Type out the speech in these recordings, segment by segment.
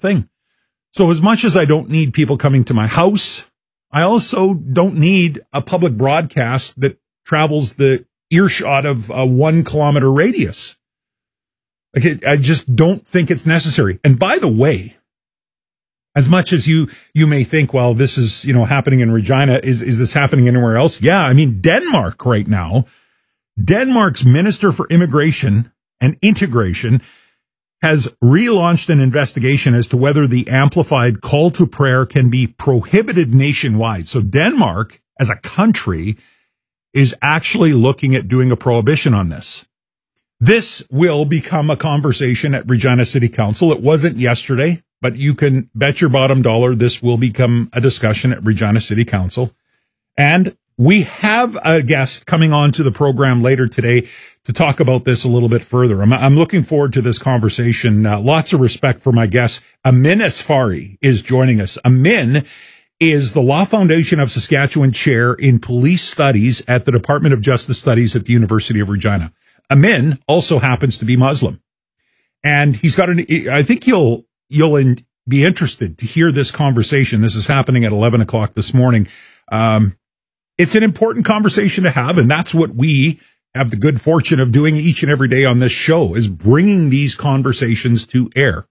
thing. So as much as I don't need people coming to my house, I also don't need a public broadcast that travels the earshot of a 1 kilometer radius. I just don't think it's necessary. And by the way, as much as you may think, well, this is, happening in Regina, is this happening anywhere else? Yeah, I mean, Denmark right now, Denmark's Minister for Immigration and Integration has relaunched an investigation as to whether the amplified call to prayer can be prohibited nationwide. So Denmark, as a country, is actually looking at doing a prohibition on this. This will become a conversation at Regina City Council. It wasn't yesterday, but you can bet your bottom dollar this will become a discussion at Regina City Council. And we have a guest coming on to the program later today to talk about this a little bit further. I'm looking forward to this conversation. Lots of respect for my guest. Amin Asfari is joining us. Amin is the Law Foundation of Saskatchewan Chair in Police Studies at the Department of Justice Studies at the University of Regina. Amin also happens to be Muslim. And he's got I think you'll be interested to hear this conversation. This is happening at 11 o'clock this morning. It's an important conversation to have, and that's what we have the good fortune of doing each and every day on this show, is bringing these conversations to air.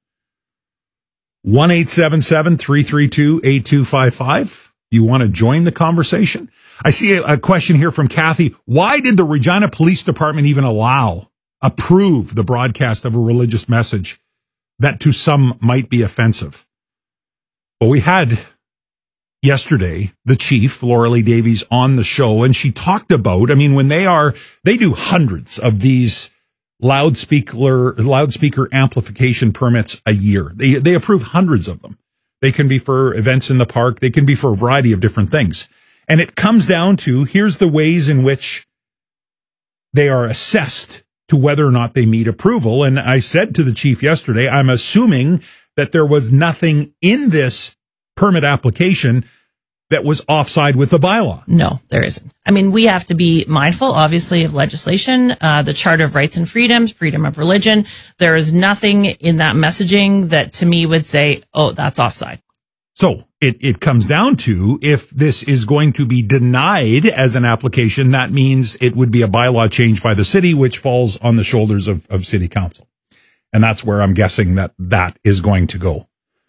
1-877-332-8255. You want to join the conversation? I see a question here from Kathy. Why did the Regina Police Department even approve the broadcast of a religious message that to some might be offensive? Well, we had yesterday the chief, Laura Lee Davies, on the show, and she talked about, when they do hundreds of these loudspeaker amplification permits a year. They approve hundreds of them. They can be for events in the park. They can be for a variety of different things. And it comes down to, here's the ways in which they are assessed to whether or not they meet approval. And I said to the chief yesterday, I'm assuming that there was nothing in this permit application that was offside with the bylaw. No, there isn't. We have to be mindful, obviously, of legislation, the Charter of Rights and Freedoms, freedom of religion. There is nothing in that messaging that to me would say, oh, that's offside. So it comes down to, if this is going to be denied as an application, that means it would be a bylaw change by the city, which falls on the shoulders of city council. And that's where I'm guessing that is going to go.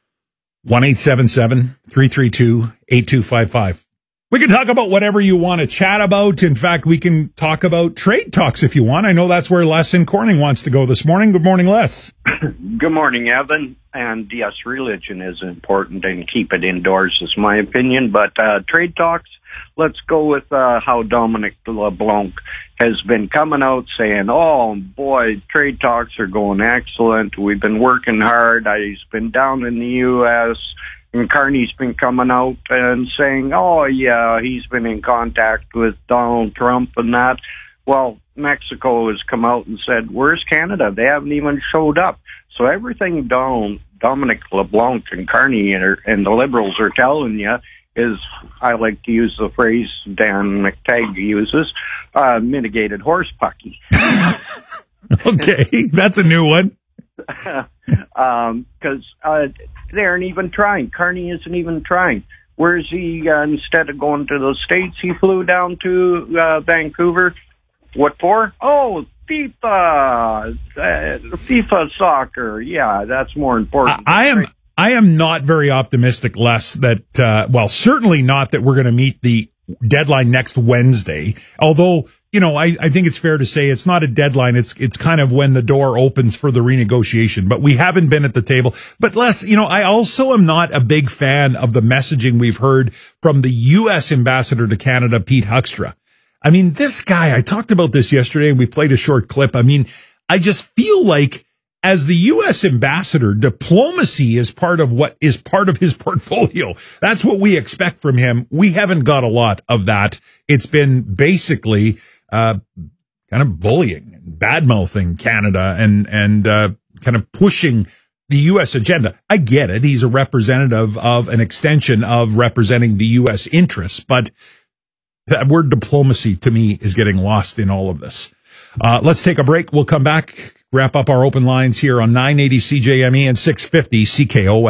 1-877-332-8255. We can talk about whatever you want to chat about. In fact, we can talk about trade talks if you want. I know that's where Les in Corning wants to go this morning. Good morning, Les. Good morning, Evan. And yes, religion is important, and keep it indoors is my opinion. But trade talks, let's go with how Dominic LeBlanc has been coming out saying, oh, boy, trade talks are going excellent. We've been working hard. He's been down in the U.S., and Carney's been coming out and saying, oh, yeah, he's been in contact with Donald Trump and that. Well, Mexico has come out and said, where's Canada? They haven't even showed up. So everything Dominic LeBlanc and Carney and the Liberals are telling you is, I like to use the phrase Dan McTagg uses, mitigated horse pucky. Okay, that's a new one. Because they aren't even trying. Carney isn't even trying. Where's he? Instead of going to the States, he flew down to Vancouver. What for? Oh, FIFA. FIFA soccer. Yeah, that's more important. I am not very optimistic, Les, that, certainly not that we're going to meet the deadline next Wednesday. Although, I think it's fair to say it's not a deadline. It's kind of when the door opens for the renegotiation, but we haven't been at the table. But Les, I also am not a big fan of the messaging we've heard from the U.S. ambassador to Canada, Pete Huckstra. This guy, I talked about this yesterday and we played a short clip. I just feel like as the U.S. ambassador, diplomacy is part of his portfolio. That's what we expect from him. We haven't got a lot of that. It's been basically kind of bullying, bad-mouthing Canada and kind of pushing the U.S. agenda. I get it. He's a representative of an extension of representing the U.S. interests, but that word diplomacy to me is getting lost in all of this. Let's take a break. We'll come back, wrap up our open lines here on 980 CJME and 650 CKOS.